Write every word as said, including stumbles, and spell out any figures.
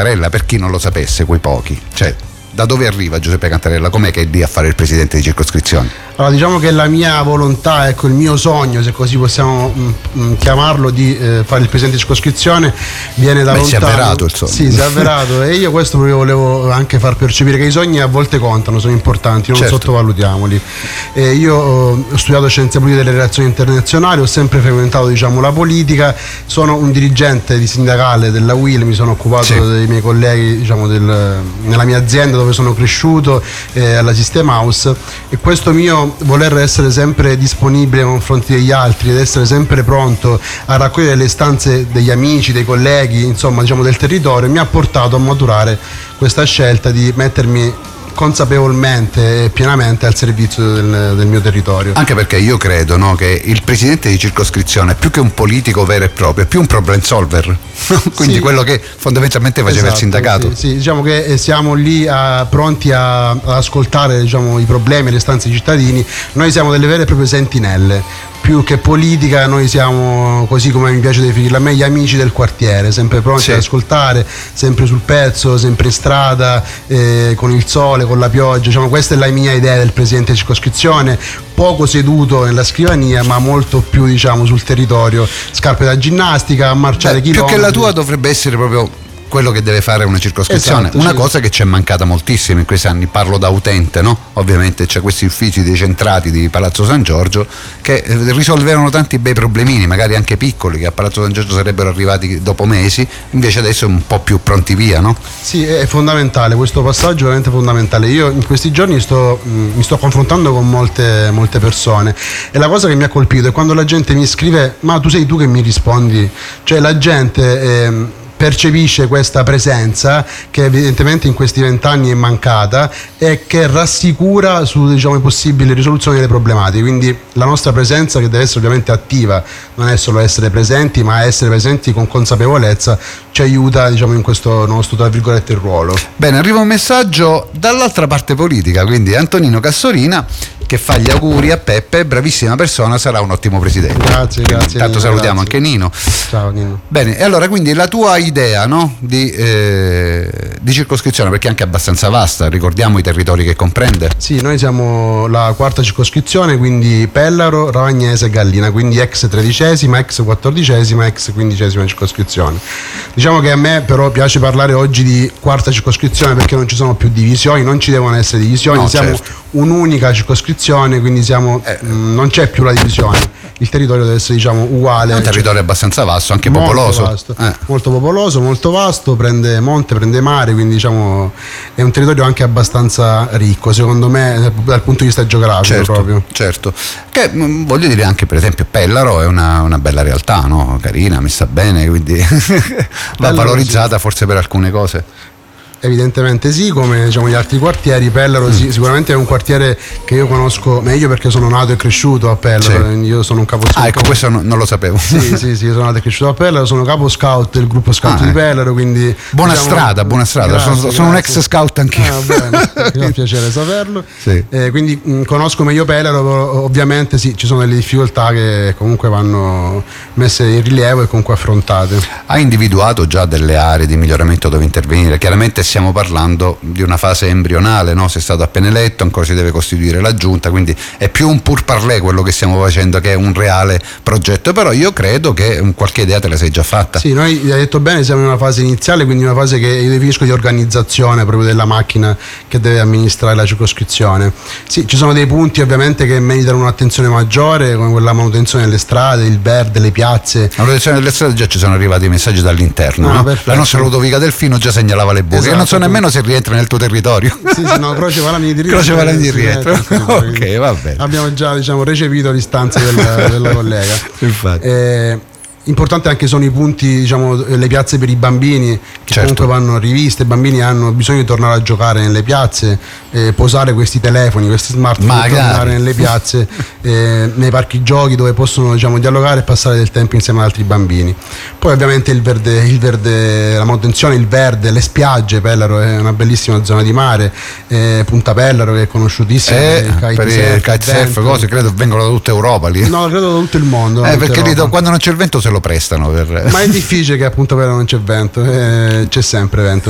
Cantarella, per chi non lo sapesse, quei pochi, cioè da dove arriva Giuseppe Cantarella? Com'è che è lì a fare il presidente di circoscrizione? Allora, diciamo che la mia volontà, ecco, il mio sogno, se così possiamo mh, chiamarlo, di eh, fare il presidente di circoscrizione viene da Beh, lontano. si è avverato il sogno. Sì, si è avverato e io questo proprio volevo anche far percepire che i sogni a volte contano, sono importanti, non certo. sottovalutiamoli. E io ho studiato scienze politiche delle relazioni internazionali, ho sempre frequentato, diciamo, la politica, sono un dirigente di sindacale della U I L, mi sono occupato sì. dei miei colleghi, diciamo, del, nella mia azienda dove sono cresciuto, eh, alla System House, e questo mio voler essere sempre disponibile nei confronti degli altri ed essere sempre pronto a raccogliere le istanze degli amici, dei colleghi, insomma, diciamo, del territorio, mi ha portato a maturare questa scelta di mettermi consapevolmente e pienamente al servizio del, del mio territorio. Anche perché io credo, no, che il presidente di circoscrizione, più che un politico vero e proprio, è più un problem solver quindi sì. quello che fondamentalmente faceva esatto, il sindacato. Sì, sì, diciamo che siamo lì a, pronti a, ad ascoltare, diciamo, i problemi e le istanze dei cittadini. Noi siamo delle vere e proprie sentinelle. Più che politica, noi siamo, così come mi piace definirla a me, gli amici del quartiere, sempre pronti sì. ad ascoltare, sempre sul pezzo, sempre in strada, eh, con il sole, con la pioggia. Diciamo, questa è la mia idea del presidente di circoscrizione, poco seduto nella scrivania, ma molto più, diciamo, sul territorio, scarpe da ginnastica, a marciare Beh, chilometri. Più che la tua dovrebbe essere proprio quello che deve fare una circoscrizione, esatto, una sì. cosa che ci è mancata moltissimo in questi anni, parlo da utente, no? Ovviamente c'è questi uffici decentrati di Palazzo San Giorgio che risolvevano tanti bei problemini, magari anche piccoli, che a Palazzo San Giorgio sarebbero arrivati dopo mesi, invece adesso è un po' più pronti via, no? Sì, è fondamentale, questo passaggio è veramente fondamentale. Io in questi giorni sto, mh, mi sto confrontando con molte, molte persone e la cosa che mi ha colpito è quando la gente mi scrive: ma tu sei tu che mi rispondi? Cioè la gente eh, percepisce questa presenza che evidentemente in questi vent'anni è mancata e che rassicura su, diciamo, possibili risoluzioni delle problematiche. Quindi la nostra presenza, che deve essere ovviamente attiva, non è solo essere presenti, ma essere presenti con consapevolezza, ci aiuta, diciamo, in questo nostro, tra virgolette, ruolo. Bene, arriva un messaggio dall'altra parte politica, quindi Antonino Cassorina, che fa gli auguri a Peppe, bravissima persona, sarà un ottimo presidente. Grazie, quindi, grazie. Intanto Nino, salutiamo grazie. anche Nino. Ciao Nino. Bene, e allora quindi la tua idea, no, di, eh, di circoscrizione, perché è anche abbastanza vasta, ricordiamo i territori che comprende. Sì, noi siamo la quarta circoscrizione, quindi Pellaro, Ravagnese e Gallina, quindi ex tredicesima, ex quattordicesima, ex quindicesima circoscrizione. Diciamo che a me però piace parlare oggi di quarta circoscrizione perché non ci sono più divisioni, non ci devono essere divisioni, no, siamo certo. un'unica circoscrizione, quindi siamo, eh. mh, non c'è più la divisione, il territorio deve essere, diciamo, uguale. È un territorio cioè, abbastanza vasto, anche molto popoloso. Vasto, eh. Molto popoloso, molto vasto, prende monte, prende mare, quindi, diciamo, è un territorio anche abbastanza ricco, secondo me, dal punto di vista geografico. Certo, proprio. certo. Che mh, voglio dire, anche per esempio Pellaro è una, una bella realtà, no? Carina, messa bene, quindi va valorizzata, sì, forse per alcune cose. Evidentemente sì, come, diciamo, gli altri quartieri. Pellaro mm. sì, sicuramente è un quartiere che io conosco meglio perché sono nato e cresciuto a Pellaro. Sì. Io sono un capo scout. Ah, ecco, questo non, non lo sapevo. Sì, sì, sì, sono nato e cresciuto a Pellaro, sono capo scout del gruppo scout ah, di Pellaro, quindi buona diciamo, strada, buona strada. Grazie, sono, grazie. sono un ex scout anch'io. Ah, bene, mi fa piacere saperlo. Sì. Eh, quindi mh, conosco meglio Pellaro, ovviamente sì, ci sono delle difficoltà che comunque vanno messe in rilievo e comunque affrontate. Ha individuato già delle aree di miglioramento dove intervenire? Chiaramente stiamo parlando di una fase embrionale, no? Si è stato appena eletto, ancora si deve costituire la giunta, quindi è più un pur parler quello che stiamo facendo che un reale progetto, però io credo che qualche idea te la sei già fatta. Sì, noi, hai detto bene, siamo in una fase iniziale, quindi una fase che io definisco di organizzazione proprio della macchina che deve amministrare la circoscrizione. Sì, ci sono dei punti ovviamente che meritano un'attenzione maggiore, come quella manutenzione delle strade, il verde, le piazze. La manutenzione delle strade, già ci sono arrivati i messaggi dall'interno, no, no? La nostra Ludovica Delfino già segnalava le buche, esatto, e non so nemmeno se rientra nel tuo territorio. Sì, sì, no, Croce Valani di rientro. Croce Valani di rientro. Ok, va bene. Abbiamo già, diciamo, recepito l'istanza della, della collega. Infatti. Eh, Importante anche sono i punti, diciamo, le piazze per i bambini che certo. comunque vanno riviste. I bambini hanno bisogno di tornare a giocare nelle piazze, eh, posare questi telefoni, questi smartphone, tornare nelle piazze, eh, nei parchi giochi dove possono, diciamo, dialogare e passare del tempo insieme ad altri bambini. Poi ovviamente il verde, il verde, la manutenzione, il verde, le spiagge. Pellaro è una bellissima zona di mare, eh, Punta Pellaro che è conosciutissima, eh, il per il kitesurf, cose credo vengono da tutta Europa lì. No, credo da tutto il mondo. Eh, perché lì, quando non c'è il vento se lo prestano per... Ma è difficile che appunto però non c'è vento, eh, c'è sempre vento.